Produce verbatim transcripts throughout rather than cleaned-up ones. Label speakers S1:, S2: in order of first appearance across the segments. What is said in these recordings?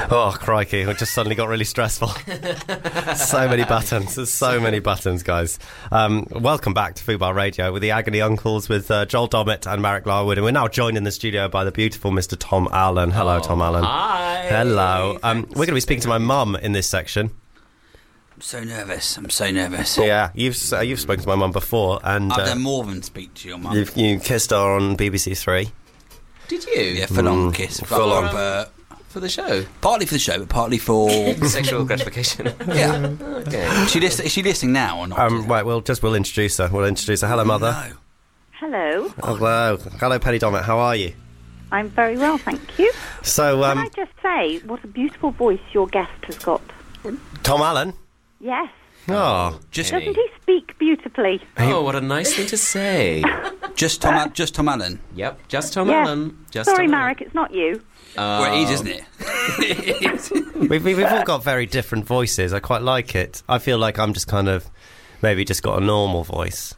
S1: Oh, crikey, it just suddenly got really stressful. So many buttons. There's so many buttons, guys. Um, welcome back to Fubar Radio with the Agony Uncles with uh, Joel Dommett and Marek Larwood. And we're now joined in the studio by the beautiful Mister Tom Allen. Hello, oh, Tom Allen.
S2: Hi.
S1: Hello. Um, we're going to be speaking to my mum in this section.
S3: I'm so nervous. I'm so nervous.
S1: Yeah, you've uh, you've spoken to my mum before. and
S3: I've
S1: uh,
S3: done more than speak to your mum.
S1: You've, you kissed her on B B C Three.
S2: Did you?
S3: Yeah, full-on mm, kiss.
S1: Full-on.
S3: Uh,
S2: For the show?
S3: Partly for the show, but partly for...
S2: sexual gratification.
S3: Yeah.
S2: Okay.
S3: Is she, listen- is she listening now or not?
S1: Um, right, we'll just we'll introduce her. We'll introduce her. Hello, Mother.
S3: No.
S4: Hello.
S1: Hello. Hello, Penny Dommett. How are you?
S4: I'm very well, thank you.
S1: So, um...
S4: Can I just say, what a beautiful voice your guest has got.
S1: Tom Allen?
S4: Yes.
S1: Oh.
S3: Just,
S4: Doesn't he speak beautifully?
S2: Oh, what a nice thing to say.
S3: just Tom Al- just Tom Allen?
S2: Yep, just Tom
S4: Yes.
S2: Allen. Just
S4: Sorry,
S2: Tom
S4: Marek, it's not you.
S2: Allen.
S3: Well, it is, isn't it?
S1: we've, we've all got very different voices. I quite like it. I feel like I'm just kind of... maybe just got a normal voice.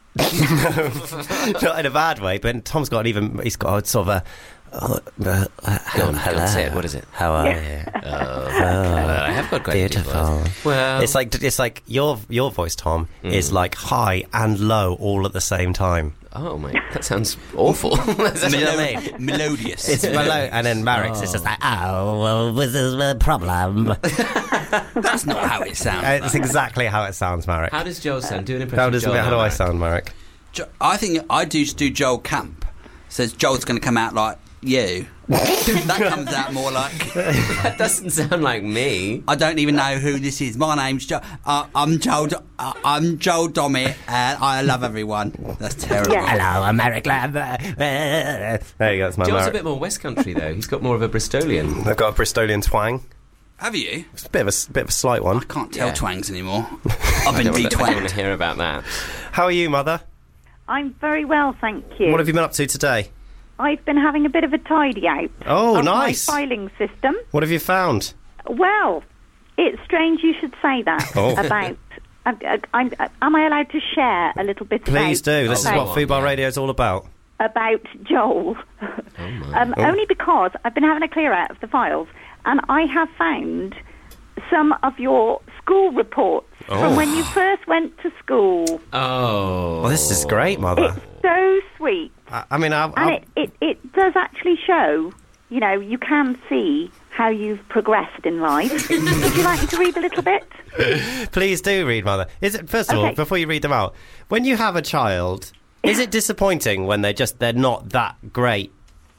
S1: Not in a bad way, but Tom's got an even... he's got a sort of a... Uh, uh, uh,
S2: Go on,
S1: hello.
S2: go on, say it. What is it?
S1: How are
S4: Yeah.
S1: you?
S2: Oh,
S1: Oh,
S2: I have got quite a deep
S1: beautiful.
S2: voice. Well,
S1: It's like it's like your your voice, Tom,
S2: Mm.
S1: is like high and low all at the same time.
S2: oh my, that sounds awful.
S1: You know what I mean?
S3: Melodious.
S1: It's mellow, and then Marek's is just like, oh, well, this is a problem.
S3: That's not how it sounds.
S1: Uh, It's exactly how it sounds, Marek.
S2: How does Joel sound? Do an impression
S1: How
S2: of
S1: does
S2: Joel
S1: how do
S2: now,
S1: I
S2: Marek.
S1: sound, Marek?
S3: Jo- I think I do just do Joel Camp. Says Joel's going to come out like you. That comes out more like...
S2: That doesn't sound like me.
S3: I don't even know who this is. My name's Joel. Uh, I'm Joel. Do- uh, I'm Joel Dommett, and I love everyone. That's terrible.
S4: Yeah.
S1: Hello, Marek. There you go, that's my
S2: Joel's a
S1: Marek.
S2: bit more West Country, though. He's got more of a Bristolian.
S1: I've got a Bristolian twang.
S3: Have you?
S1: It's a bit of a, bit of a slight one.
S3: I can't tell
S2: Yeah.
S3: twangs anymore. I've
S2: I
S3: been
S2: don't want to
S3: de-twanged.
S2: hear about that.
S1: How are you, Mother?
S4: I'm very well, thank you.
S1: What have you been up to today?
S4: I've been having a bit of a tidy out
S1: Oh,
S4: of
S1: nice.
S4: my filing system.
S1: What have you found?
S4: Well, it's strange you should say that
S1: Oh.
S4: about... Uh, uh, I'm, uh, am I allowed to share a little bit
S1: Please
S4: about,
S1: do. This is
S4: about,
S1: what Fubar
S2: yeah.
S1: Radio is all about.
S4: about Joel?
S2: Oh, my.
S4: um,
S1: Oh.
S4: Only because I've been having a clear out of the files, and I have found some of your school reports
S1: Oh.
S4: from when you first went to school.
S2: Oh.
S1: Well, this is great, Mother.
S4: It's so sweet.
S1: I, I mean, I,
S4: And
S1: I,
S4: it, it, it does actually show, you know, you can see how you've progressed in life. Would you like me to read a little bit?
S1: please do read, Mother. Is it first of all,
S4: Okay.
S1: before you read them out, when you have a child, is it disappointing when they just they're not that great?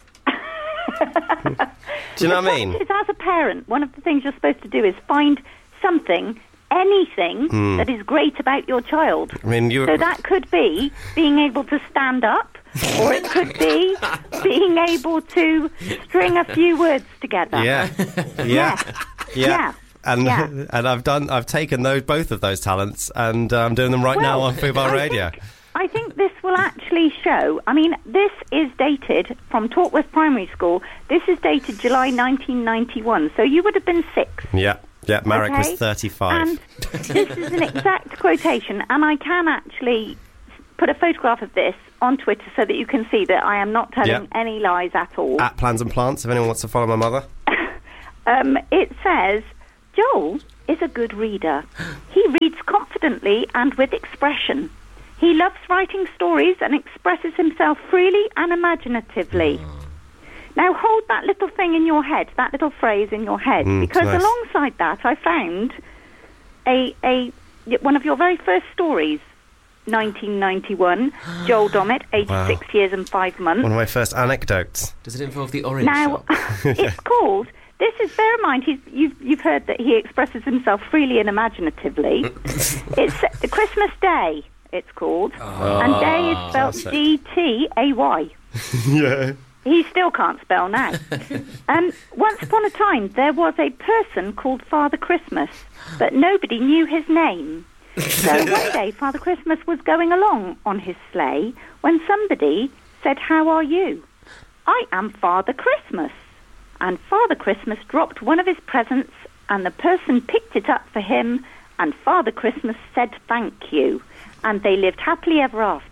S1: Do you know what I mean?
S4: Is as a parent, one of the things you're supposed to do is find something, anything,
S1: Hmm.
S4: that is great about your child.
S1: I mean, you.
S4: So that could be being able to stand up, or it could be being able to string a few words together.
S1: Yeah, yeah, yeah.
S4: Yeah.
S1: And
S4: Yeah.
S1: and I've done I've taken those both of those talents and uh, I'm doing them right now
S4: Well,
S1: on Fubar
S4: I
S1: Radio.
S4: think- I think this will actually show. I mean, this is dated from Tortworth Primary School. This is dated July nineteen ninety-one. So you would have been six.
S1: Yeah, yeah. Marek
S4: Okay.
S1: was thirty-five.
S4: And this is an exact quotation, and I can actually put a photograph of this on Twitter so that you can see that I am not telling
S1: Yeah.
S4: any lies at all.
S1: At Plans and Plants, if anyone wants to follow my mother.
S4: Um, it says, Joel is a good reader. He reads confidently and with expression. He loves writing stories and expresses himself freely and imaginatively. Now hold that little thing in your head, that little phrase in your head,
S1: Mm,
S4: because
S1: nice.
S4: alongside that I found a a one of your very first stories, nineteen ninety-one, Joel Dommett, aged
S1: Wow.
S4: six years and five months.
S1: One of my first anecdotes.
S2: Does it involve the orange
S4: Now,
S2: shop?
S4: it's called... This is, bear in mind, he's, you've, you've heard that he expresses himself freely and imaginatively. It's uh, Christmas Day, it's called. And day is spelled
S1: classic.
S4: D T A Y.
S1: Yeah.
S4: He still can't spell now. um, once upon a time, there was a person called Father Christmas, but nobody knew his name. So one day, Father Christmas was going along on his sleigh when somebody said, "How are you?" "I am Father Christmas." And Father Christmas dropped one of his presents, and the person picked it up for him, and Father Christmas said thank you. And they lived happily ever after.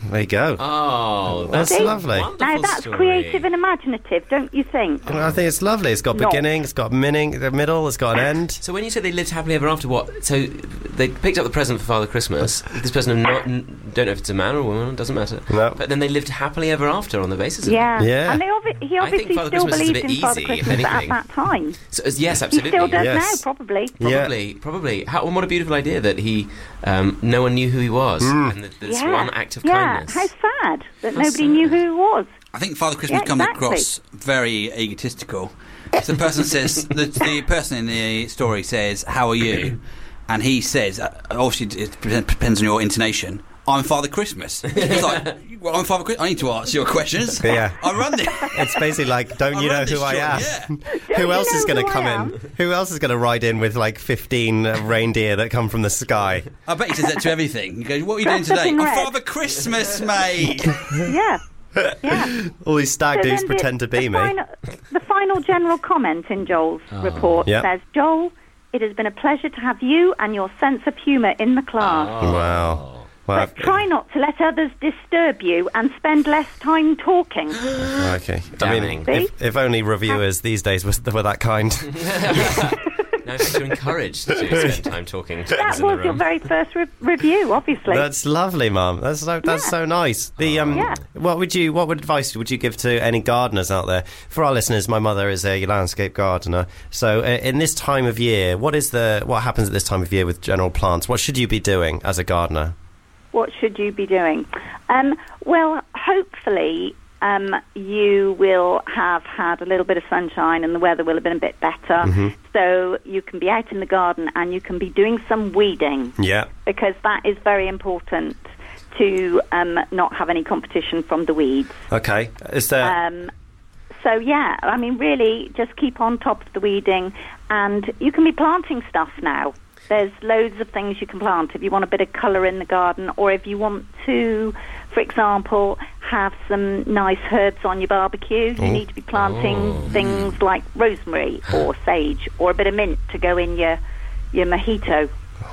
S1: There you go.
S2: Oh, that's
S1: That's
S4: See?
S1: lovely.
S2: a wonderful
S4: Now that's
S2: story.
S4: creative and imaginative, don't you think?
S1: I think it's lovely. It's got
S4: Not.
S1: beginning, it's got meaning, the middle, it's got an end.
S2: So when you say they lived happily ever after, what? So they picked up the present for Father Christmas. This person not, n- don't know if it's a man or a woman. Doesn't matter.
S1: No.
S2: But then they lived happily ever after on the basis of
S4: Yeah.
S1: Yeah.
S4: And they obvi- he
S2: I think
S4: obviously
S2: Father
S4: still
S2: Christmas is a
S4: believed
S2: bit
S4: in Father
S2: easy, if
S4: Christmas at
S2: anything.
S4: that time.
S2: So, yes,
S4: He
S2: absolutely.
S4: still does
S1: Yes.
S4: now, probably.
S2: Probably, probably. How, and what a beautiful idea that he, um, no one knew who he was,
S1: Mm.
S2: and that this
S4: yeah.
S2: one act of
S4: yeah.
S2: kindness.
S4: How sad that
S2: How
S4: nobody
S2: sad.
S4: knew who he was.
S3: I think Father Christmas
S4: Yeah,
S3: comes
S4: exactly.
S3: across very egotistical. If the person says, the, the person in the story says, "How are you?" and he says, uh, obviously it depends on your intonation, "I'm Father Christmas." It's like, well, I'm Father Christmas. I need to answer your questions.
S1: Yeah.
S3: I run this.
S1: It's basically like, don't
S3: I
S1: you know
S3: run this
S1: who I am?
S3: job, yeah.
S4: Don't
S1: Who
S4: you
S1: else
S4: know
S1: is going
S4: who
S1: to
S4: I
S1: come
S4: am?
S1: in? Who else is going to ride in with like fifteen uh, reindeer that come from the sky?
S3: I bet he says that to everything. He goes, "What are you doing
S4: Dressed up
S3: today?"
S4: in
S3: "I'm
S4: red."
S3: Father Christmas, mate."
S4: Yeah. Yeah.
S1: All these stag
S4: So
S1: dudes
S4: then the-
S1: pretend to be
S4: the
S1: me.
S4: Final, the final general comment in Joel's report
S1: Yep.
S4: says, Joel, it has been a pleasure to have you and your sense of humour in the class.
S1: Wow. Well,
S4: But try not to let others disturb you and spend less time talking.
S1: okay. I
S2: Damning.
S1: mean, if, if only reviewers these days were, were that kind.
S2: Now you're encouraged to spend time talking to
S4: That
S2: others in the
S4: was your
S2: room.
S4: very first re- review, obviously.
S1: That's lovely, Mum. That's so that's
S4: Yeah.
S1: so nice. The um,
S4: Yeah.
S1: what would you what would advice would you give to any gardeners out there? For our listeners, my mother is a landscape gardener. So uh, in this time of year, what is the what happens at this time of year with general plants? What should you be doing as a gardener?
S4: What should you be doing? Um, well, hopefully um, you will have had a little bit of sunshine and the weather will have been a bit better.
S1: Mm-hmm.
S4: So you can be out in the garden and you can be doing some weeding,
S1: Yeah.
S4: because that is very important to um, not have any competition from the weeds.
S1: Okay. Is there?
S4: Um, so, yeah, I mean, really just keep on top of the weeding, and you can be planting stuff now. There's loads of things you can plant if you want a bit of colour in the garden, or if you want to, for example, have some nice herbs on your barbecue. You need to be planting
S2: Oh.
S4: things like rosemary or sage or a bit of mint to go in your your mojito.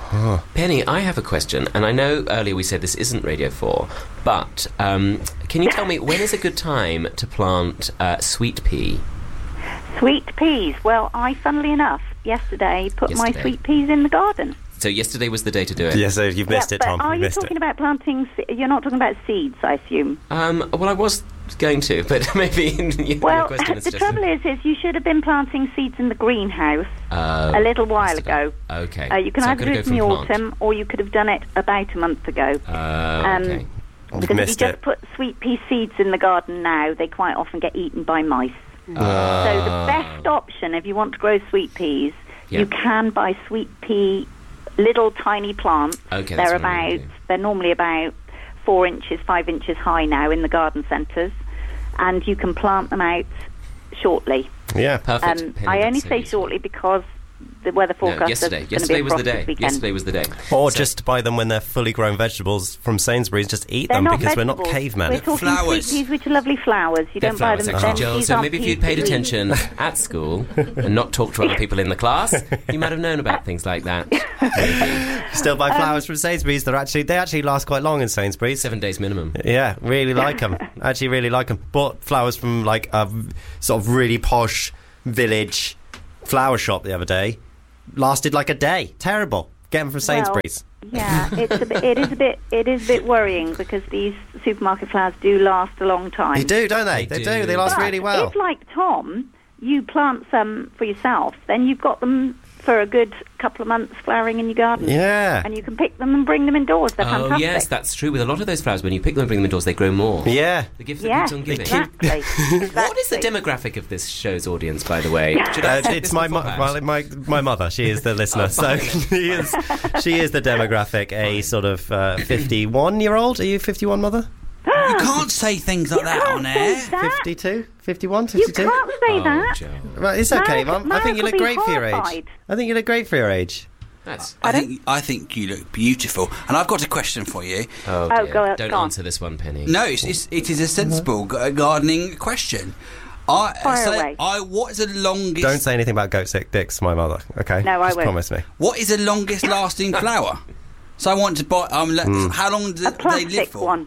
S2: Penny, I have a question, and I know earlier we said this isn't Radio four, but um, can you tell me when is a good time to plant uh, sweet pea?
S4: Sweet peas. Well, I, funnily enough, yesterday put my
S2: Yesterday.
S4: sweet peas in the garden.
S2: So yesterday was the day to do it.
S1: Yes, so you've missed
S4: yeah,
S1: it,
S4: but
S1: Tom.
S4: are
S1: You
S4: you
S1: missed
S4: talking
S1: it.
S4: about planting? se- You're not talking about seeds, I assume.
S2: Um, well, I was going to, but maybe you
S4: Well,
S2: your question is
S4: the
S2: just...
S4: trouble is, is you should have been planting seeds in the greenhouse
S2: Uh,
S4: a little while
S2: must have
S4: ago.
S2: done. Okay.
S4: Uh, you can
S2: so I've
S4: either
S2: got to
S4: do it
S2: go
S4: in the
S2: from plant.
S4: autumn, or you could have done it about a month ago.
S2: Uh,
S4: Um,
S2: okay.
S1: You've
S4: because if you
S1: missed
S4: just
S1: it.
S4: put sweet pea seeds in the garden now, they quite often get eaten by mice.
S2: Uh,
S4: So the best option, if you want to grow sweet peas,
S2: Yeah.
S4: you can buy sweet pea little tiny plants.
S2: Okay, that's
S4: they're
S2: what I'm gonna
S4: about
S2: do.
S4: they're normally about four inches, five inches high now in the garden centres, and you can plant them out shortly.
S1: Yeah.
S2: Perfect.
S4: Um,
S2: Penny,
S4: I only
S2: that's
S4: say
S2: useful.
S4: shortly because the weather
S2: No,
S4: forecast
S2: yesterday.
S4: is going to be
S2: Yesterday
S4: a
S2: was the
S4: frost
S2: day.
S4: this weekend.
S2: Yesterday was the day.
S1: Or
S2: So-
S1: just buy them when they're fully grown vegetables from Sainsbury's. Just eat
S4: They're
S1: them
S4: not
S1: because we're not
S4: vegetables.
S1: cavemen.
S4: We're talking
S3: Flowers.
S4: sweet peas, which are lovely flowers. You
S2: They're
S4: don't buy
S2: flowers,
S4: them.
S2: actually,
S4: then
S2: Joel.
S4: these
S2: So
S4: aren't
S2: maybe if
S4: peas
S2: you'd paid
S4: that we-
S2: attention at school and not talked to other people in the class, you might have known about things like that. Maybe.
S1: Still buy
S4: Um,
S1: flowers from Sainsbury's. They're actually they actually last quite long in Sainsbury's.
S2: Seven days minimum.
S1: Yeah, really like them. Actually, really like them. Bought flowers from like a v- sort of really posh village flower shop the other day. Lasted like a day. Terrible. Get them from Sainsbury's.
S4: Well, yeah, it's a bit, it is a bit it is a bit worrying because these supermarket flowers do last a long time.
S1: They do, don't they?
S2: They
S1: They,
S2: do.
S1: do. They last
S4: But
S1: really well.
S4: if, like Tom, you plant some for yourself, then you've got them for a good couple of months flowering in your garden.
S1: Yeah.
S4: And you can pick them and bring them indoors. They're
S2: Oh,
S4: fantastic.
S2: yes, that's true. With a lot of those flowers, when you pick them and bring them indoors, they grow more.
S1: Yeah.
S2: The gift that
S4: Yeah,
S2: keeps on giving.
S4: exactly. exactly.
S2: What is the demographic of this show's audience, by the way? Should I
S1: Uh,
S2: check
S1: it's
S2: this
S1: my,
S2: before,
S1: mo-
S2: perhaps?
S1: well, my my mother. She is the listener,
S2: Oh,
S1: so
S2: fine.
S1: she is she is the demographic. A sort of uh, fifty-one year old. Are you fifty-one, mother?
S3: You can't say things like that on air.
S4: Say that.
S1: fifty-two, fifty-one,
S4: You
S1: fifty-two.
S4: can't say
S2: Oh,
S4: that.
S2: Joe.
S1: Right, it's okay,
S4: Mark-
S1: Mum. I think you
S4: Mark
S1: look
S4: will be
S1: great for your age.
S4: horrified.
S1: I think you look great for your age.
S2: That's...
S3: I think I think you look beautiful, and I've got a question for you.
S2: Oh,
S4: Oh,
S2: dear.
S4: go-
S2: Don't
S4: go on.
S2: answer this one, Penny.
S3: No, it's, it's, it is a sensible g- gardening question. I
S4: Fire
S3: so
S4: away.
S3: I what is the longest?
S1: Don't say anything about goat sick dicks, my mother. Okay.
S4: No, I
S1: Just
S4: won't.
S1: promise me.
S3: What is the longest lasting flower? So I want to buy. Um, let,
S1: Hmm.
S3: how long do
S4: A
S3: they live
S4: plastic
S3: for?
S4: one.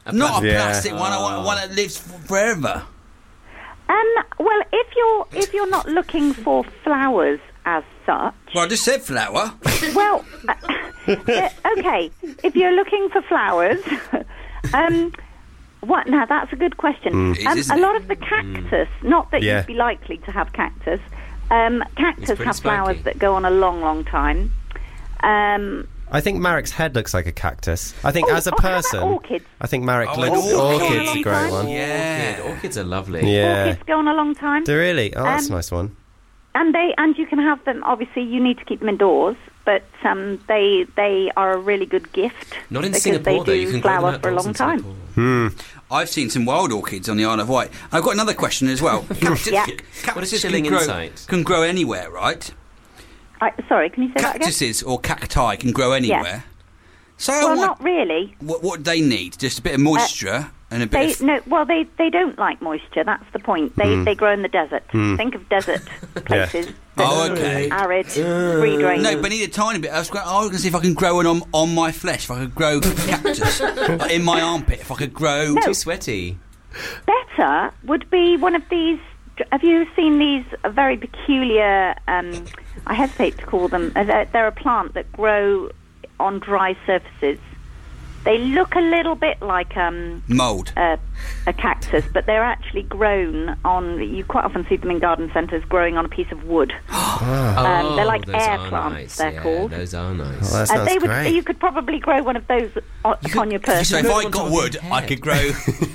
S3: Not a
S1: Yeah.
S3: plastic one. I want one that lives f- forever.
S4: Um, well, if you're if you're not looking for flowers as such,
S3: Well, I just said flower.
S4: well, uh, uh, okay. If you're looking for flowers, um, what? Now that's a good question.
S3: It is,
S4: Um,
S3: isn't
S4: a
S3: it?
S4: lot of the cactus, not that
S1: Yeah.
S4: you'd be likely to have cactus. Um, cactus
S2: pretty
S4: have flowers
S2: spiky.
S4: that go on a long, long time. Um,
S1: I think Marek's head looks like a cactus. I think
S4: Oh,
S1: as a
S4: oh, how about
S1: person,
S4: orchids?
S1: I think Marek
S3: Oh,
S1: looks.
S3: an orchid.
S1: Orchid's a
S4: Long
S1: great
S4: time.
S1: one.
S3: Yeah.
S2: Orchid. Orchids are lovely.
S1: Yeah.
S4: orchids go on a long time.
S1: Do really? Oh, that's a
S4: Um,
S1: nice one.
S4: And they and you can have them. Obviously, you need to keep them indoors, but um, they they are a really good gift.
S2: Not in
S4: because
S2: Singapore,
S4: they
S2: though.
S4: do
S2: You can grow them
S4: flower for a
S2: outdoors
S4: long
S2: in
S4: time.
S2: Singapore.
S3: I've seen some wild orchids on the Isle of Wight. I've got another question as well. Cactus,
S4: Yeah.
S3: cactuses
S2: What a chilling
S3: can grow,
S2: insight.
S3: can grow anywhere, right?
S4: I, sorry, can you say that again?
S3: Cactuses or cacti can grow anywhere. So
S4: Well,
S3: what,
S4: not really.
S3: what what do they need? Just a bit of moisture and a bit
S4: They
S3: of...
S4: no. Well, they, they don't like moisture. That's the point. They
S1: Hmm.
S4: they grow in the desert. Think of desert places.
S3: Oh,
S4: that
S3: okay.
S4: are Arid, free drainage.
S3: No, but I need a tiny bit. I was, going, I was going to see if I can grow one on, on my flesh. If I could grow cactus like in my armpit. If I could grow...
S4: No.
S2: Too sweaty.
S4: Better would be one of these. Have you seen these very peculiar? Um, I hesitate to call them. uh, They're, they're a plant that grow on dry surfaces. They look a little bit like um,
S3: Mould.
S4: a, a cactus, but they're actually grown on. You quite often see them in garden centres growing on a piece of wood. Um, they're like
S2: those
S4: air
S2: are
S4: plants,
S2: nice.
S4: they're
S2: yeah,
S4: called.
S2: Those are
S1: Oh,
S2: nice.
S1: that
S4: Uh,
S1: sounds
S4: they would.
S1: great.
S4: You could probably grow one of those on, on your person.
S3: So if
S2: grow
S3: I
S2: it on top
S3: got
S2: of
S3: wood,
S2: your
S3: I
S2: head.
S3: could grow...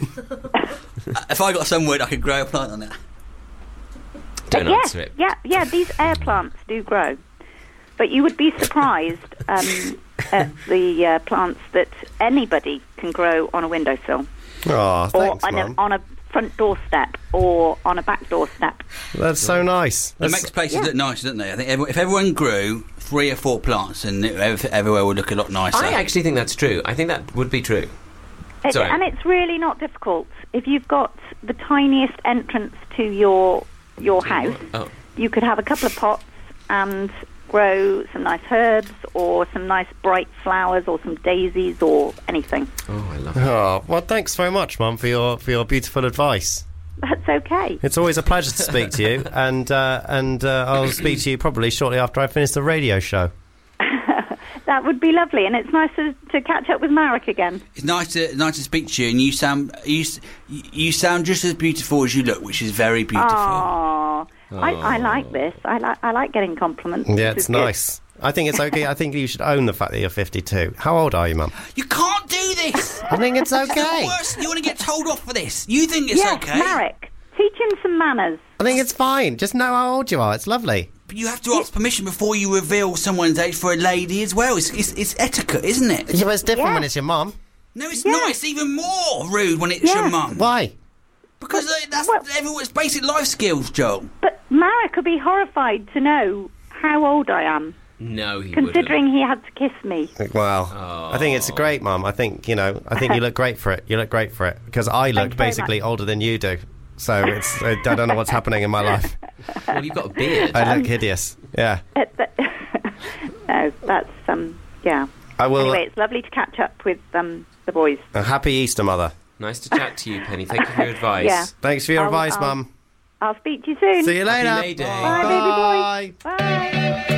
S3: if I got some wood, I could grow a plant on it.
S2: Don't
S4: yes,
S2: answer it.
S4: yeah, yeah. These air plants do grow, but you would be surprised um, at the uh, plants that anybody can grow on a windowsill,
S1: Oh,
S4: or
S1: thanks,
S4: on a,
S1: Mum.
S4: on a front doorstep, or on a back doorstep.
S1: That's so nice.
S3: It
S1: That's-
S3: makes places
S4: yeah.
S3: look nice, doesn't they? I think every, if everyone grew three or four plants, and it, ev- everywhere would look a lot nicer.
S2: I actually think that's true. I think that would be true.
S4: It-
S2: Sorry.
S4: and it's really not difficult if you've got the tiniest entrance to your your house.
S2: Oh.
S4: You could have a couple of pots and grow some nice herbs or some nice bright flowers or some daisies or anything.
S2: Oh, I love it.
S1: Oh, well, thanks very much, Mum, for your for your beautiful advice.
S4: That's okay.
S1: It's always a pleasure to speak to you, and uh, and uh, I'll speak to you probably shortly after I finish the radio show.
S4: That would be lovely, and it's nice to, to catch up with Marek again.
S3: It's nice to nice to speak to you, and you sound you s- you sound just as beautiful as you look, which is very beautiful.
S4: Aww. I, I like this. I like I like getting compliments.
S1: Yeah,
S4: This
S1: it's
S4: is good.
S1: nice. I think it's okay. I think you should own the fact that you're fifty-two. How old are you, Mum?
S3: You can't do this.
S1: I think it's okay.
S3: Worse, you want to get told off for this? You think it's
S4: Yes,
S3: okay?
S4: Marek, teach him some manners.
S1: I think it's fine. Just know how old you are. It's lovely.
S3: But you have to ask permission before you reveal someone's age for a lady as well. It's it's, it's etiquette, isn't it?
S1: Yeah, but it's different
S4: Yeah.
S1: when it's your mum.
S3: No, it's
S4: Yeah.
S3: not. It's even more rude when it's
S4: Yeah.
S3: your mum.
S1: Why?
S3: Because uh, that's
S4: Well-
S3: everyone's basic life skills, Joel.
S4: But Marek would be horrified to know how old I am,
S2: No, he
S4: considering he had to kiss me.
S1: Well, I think it's great, Mum. I think, you know, I think you look great for it. You look great for it. Because I look
S4: Thanks very
S1: basically
S4: much.
S1: older than you do. So it's I don't know what's happening in my life.
S2: wouldn't. Well, you've got a beard.
S1: I look hideous. Yeah.
S4: Uh, but- no, that's um, yeah.
S1: I will.
S4: Anyway, it's lovely to catch up with um the boys.
S1: A happy Easter, Mother.
S2: Nice to chat to you, Penny. Thank you for your advice.
S4: Yeah.
S1: Thanks for your
S4: I'll-
S1: advice,
S4: I'll-
S1: Mum.
S4: I'll speak to you soon.
S1: See you
S2: Happy
S1: later.
S2: May Day.
S4: Bye, baby boy.
S1: Bye.
S4: Bye.